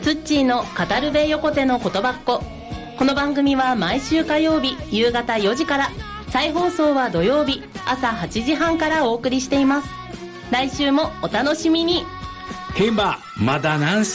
ツッチーの語るべ横手の言葉っ子。この番組は毎週火曜日夕方4時から、再放送は土曜日朝8時半からお送りしています。来週もお楽しみに。 ヘンバまだなん